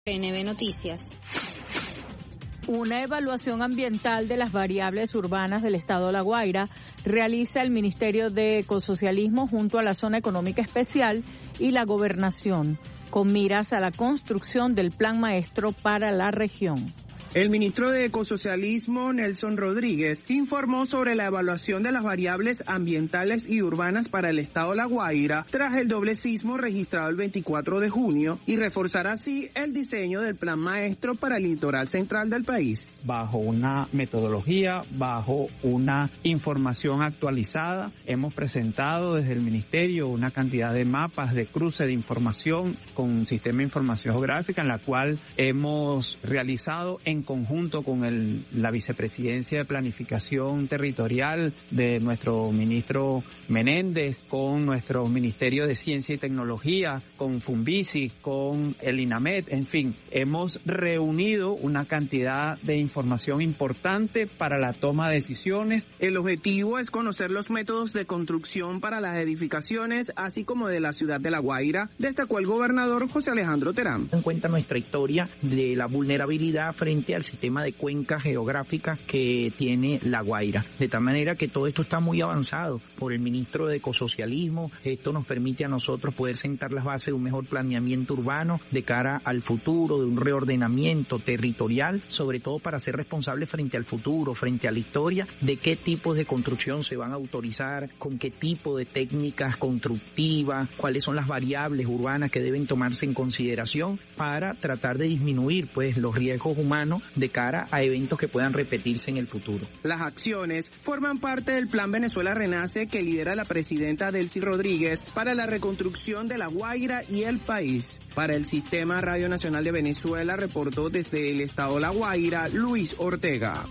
RNB Noticias. Una evaluación ambiental de las variables urbanas del estado de La Guaira realiza el Ministerio de Ecosocialismo junto a la Zona Económica Especial y la Gobernación, con miras a la construcción del Plan Maestro para la región. El ministro de Ecosocialismo, Nelson Rodríguez, informó sobre la evaluación de las variables ambientales y urbanas para el estado de La Guaira tras el doble sismo registrado el 24 de junio y reforzar así el diseño del plan maestro para el litoral central del país. Bajo una metodología, bajo una información actualizada, hemos presentado desde el ministerio una cantidad de mapas de cruce de información con un sistema de información geográfica en la cual hemos realizado en conjunto con la Vicepresidencia de Planificación Territorial de nuestro ministro Menéndez, con nuestro Ministerio de Ciencia y Tecnología, con Funvisi, con el INAMED, en fin, hemos reunido una cantidad de información importante para la toma de decisiones. El objetivo es conocer los métodos de construcción para las edificaciones, así como de la ciudad de La Guaira, destacó el gobernador José Alejandro Terán. En cuenta nuestra historia de la vulnerabilidad frente al sistema de cuencas geográficas que tiene La Guaira. De tal manera que todo esto está muy avanzado por el ministro de Ecosocialismo. Esto nos permite a nosotros poder sentar las bases de un mejor planeamiento urbano de cara al futuro, de un reordenamiento territorial, sobre todo para ser responsables frente al futuro, frente a la historia, de qué tipos de construcción se van a autorizar, con qué tipo de técnicas constructivas, cuáles son las variables urbanas que deben tomarse en consideración para tratar de disminuir pues los riesgos humanos de cara a eventos que puedan repetirse en el futuro. Las acciones forman parte del Plan Venezuela Renace que lidera la presidenta Delcy Rodríguez para la reconstrucción de La Guaira y el país. Para el Sistema Radio Nacional de Venezuela reportó desde el estado de La Guaira Luis Ortega.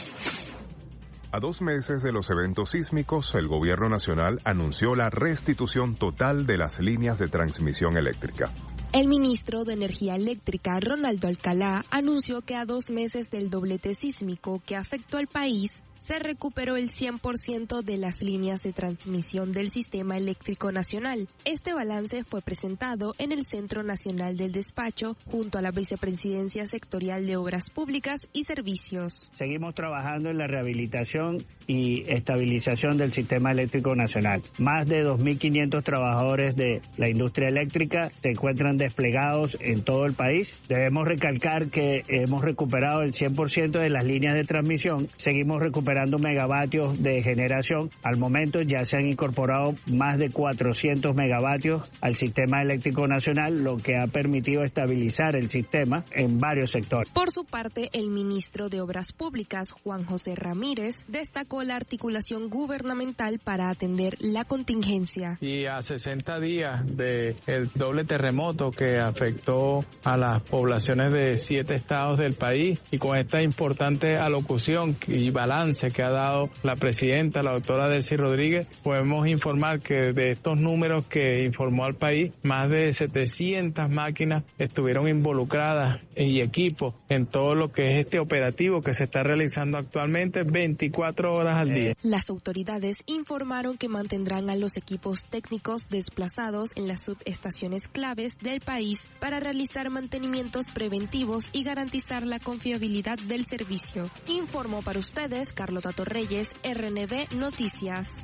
A 2 meses de los eventos sísmicos, el gobierno nacional anunció la restitución total de las líneas de transmisión eléctrica. El ministro de Energía Eléctrica, Ronaldo Alcalá, anunció que a 2 meses del doblete sísmico que afectó al país, se recuperó el 100% de las líneas de transmisión del Sistema Eléctrico Nacional. Este balance fue presentado en el Centro Nacional del Despacho junto a la Vicepresidencia Sectorial de Obras Públicas y Servicios. Seguimos trabajando en la rehabilitación y estabilización del Sistema Eléctrico Nacional. Más de 2.500 trabajadores de la industria eléctrica se encuentran desplegados en todo el país. Debemos recalcar que hemos recuperado el 100% de las líneas de transmisión. Seguimos recuperando megavatios de generación. Al momento ya se han incorporado más de 400 megavatios al Sistema Eléctrico Nacional, lo que ha permitido estabilizar el sistema en varios sectores. Por su parte, el ministro de Obras Públicas, Juan José Ramírez, destacó la articulación gubernamental para atender la contingencia. Y a 60 días del doble terremoto que afectó a las poblaciones de 7 estados del país, y con esta importante alocución y balance que ha dado la presidenta, la doctora Delcy Rodríguez, podemos informar que de estos números que informó al país, más de 700 máquinas estuvieron involucradas y equipos en todo lo que es este operativo que se está realizando actualmente 24 horas al día. Las autoridades informaron que mantendrán a los equipos técnicos desplazados en las subestaciones claves del país para realizar mantenimientos preventivos y garantizar la confiabilidad del servicio. Informó para ustedes Carlota Torreyes, RNB Noticias.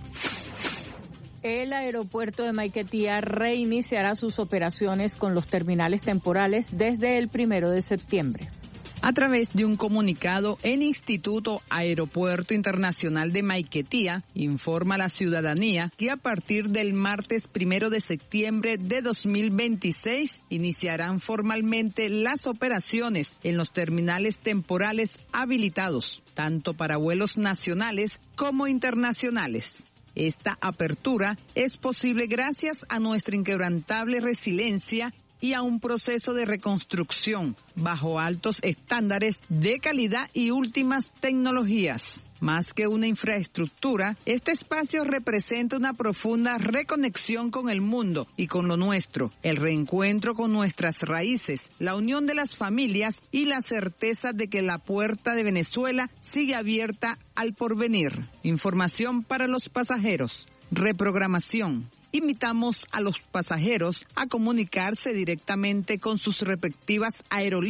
El aeropuerto de Maiquetía reiniciará sus operaciones con los terminales temporales desde el 1 de septiembre. A través de un comunicado, el Instituto Aeropuerto Internacional de Maiquetía informa a la ciudadanía que a partir del martes 1 de septiembre de 2026 iniciarán formalmente las operaciones en los terminales temporales habilitados, tanto para vuelos nacionales como internacionales. Esta apertura es posible gracias a nuestra inquebrantable resiliencia y a un proceso de reconstrucción bajo altos estándares de calidad y últimas tecnologías. Más que una infraestructura, este espacio representa una profunda reconexión con el mundo y con lo nuestro, el reencuentro con nuestras raíces, la unión de las familias y la certeza de que la puerta de Venezuela sigue abierta al porvenir. Información para los pasajeros. Reprogramación. Invitamos a los pasajeros a comunicarse directamente con sus respectivas aerolíneas